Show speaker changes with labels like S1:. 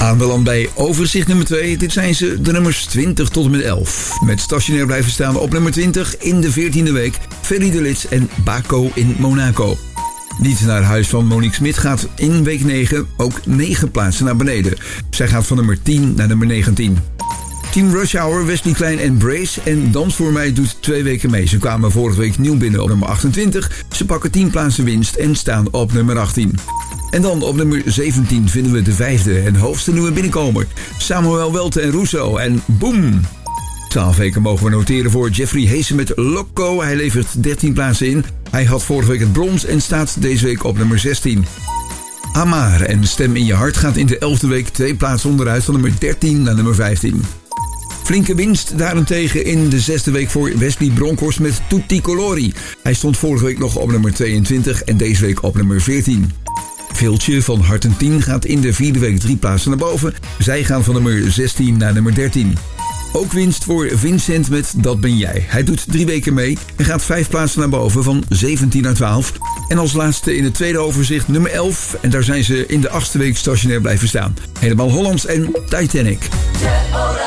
S1: Aanbeland bij overzicht nummer 2. Dit zijn ze, de nummers 20 tot en met 11. Met stationair blijven staan op nummer 20 in de 14e week. Ferry de Lits en Baco in Monaco. Niet naar huis van Monique Smit gaat in week 9 ook 9 plaatsen naar beneden. Zij gaat van nummer 10 naar nummer 19. Team Rush Hour, Wesley Klein en Brace en Dans voor mij doet 2 weken mee. Ze kwamen vorige week nieuw binnen op nummer 28. Ze pakken 10 plaatsen winst en staan op nummer 18. En dan op nummer 17 vinden we de 5e en hoogste nieuwe binnenkomer. Samuel Welte en Russo en boom! 12 weken mogen we noteren voor Jeffrey Heesen met Loco. Hij levert 13 plaatsen in. Hij had vorige week het brons en staat deze week op nummer 16. Amar en Stem in je hart gaat in de 11e week 2 plaatsen onderuit van nummer 13 naar nummer 15. Flinke winst daarentegen in de 6e week voor Wesley Bronkhorst met Tutti Colori. Hij stond vorige week nog op nummer 22 en deze week op nummer 14. Viltje van Hart en 10 gaat in de 4e week 3 plaatsen naar boven. Zij gaan van nummer 16 naar nummer 13. Ook winst voor Vincent met Dat ben jij. Hij doet 3 weken mee en gaat 5 plaatsen naar boven van 17 naar 12. En als laatste in het tweede overzicht nummer 11. En daar zijn ze in de 8e week stationair blijven staan. Helemaal Hollands en Titanic.